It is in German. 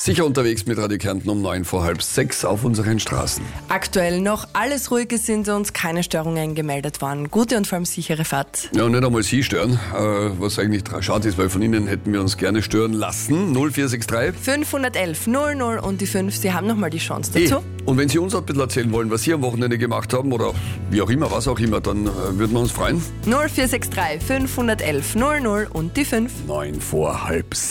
Sicher unterwegs mit Radio Kärnten um 6:09 auf unseren Straßen. Aktuell noch alles ruhig, es sind uns keine Störungen gemeldet worden. Gute und vor allem sichere Fahrt. Ja, und nicht einmal Sie stören, was eigentlich schade ist, weil von Ihnen hätten wir uns gerne stören lassen. 0463. 511 00 und die 5, Sie haben nochmal die Chance dazu. Und wenn Sie uns ein bisschen erzählen wollen, was Sie am Wochenende gemacht haben oder wie auch immer, was auch immer, dann würden wir uns freuen. 0463 511 00 und die 5. 9:05.